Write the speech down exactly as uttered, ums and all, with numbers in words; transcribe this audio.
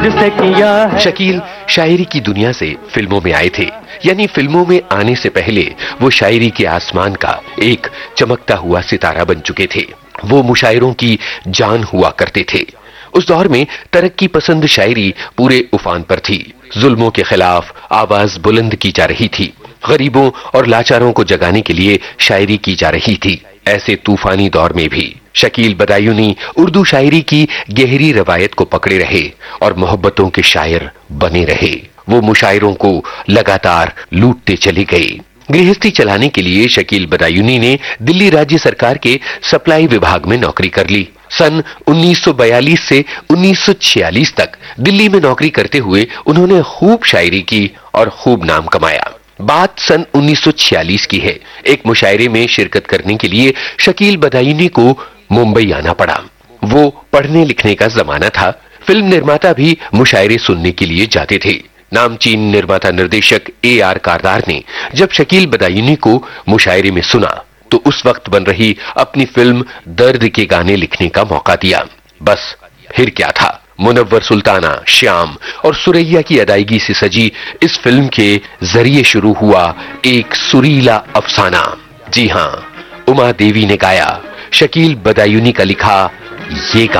जिसे किया है। शकील शायरी की दुनिया से फिल्मों में आए थे, यानी फिल्मों में आने से पहले वो शायरी के आसमान का एक चमकता हुआ सितारा बन चुके थे। वो मुशायरों की जान हुआ करते थे। उस दौर में तरक्की पसंद शायरी पूरे उफान पर थी। जुल्मों के खिलाफ आवाज बुलंद की जा रही थी। गरीबों और लाचारों को जगाने के लिए शायरी की जा रही थी। ऐसे तूफानी दौर में भी शकील बदायूनी उर्दू शायरी की गहरी रवायत को पकड़े रहे और मोहब्बतों के शायर बने रहे। वो मुशायरों को लगातार लूटते चले गए। गृहस्थी चलाने के लिए शकील बदायूनी ने दिल्ली राज्य सरकार के सप्लाई विभाग में नौकरी कर ली। सन उन्नीस सौ बयालीस से उन्नीस सौ छियालीस तक दिल्ली में नौकरी करते हुए उन्होंने खूब शायरी की और खूब नाम कमाया। बात सन उन्नीस सौ छियालीस की है। एक मुशायरे में शिरकत करने के लिए शकील बदायूनी को मुंबई आना पड़ा। वो पढ़ने लिखने का जमाना था। फिल्म निर्माता भी मुशायरे सुनने के लिए जाते थे। नामचीन निर्माता निर्देशक ए आर कारदार ने जब शकील बदायूनी को मुशायरे में सुना तो उस वक्त बन रही अपनी फिल्म दर्द के गाने लिखने का मौका दिया। बस फिर क्या था, मुनव्वर सुल्ताना, श्याम और सुरैया की अदायगी से सजी इस फिल्म के जरिए शुरू हुआ एक सुरीला अफसाना। जी हां, उमा देवी ने गाया शकील बदायूनी का लिखा ये गाना।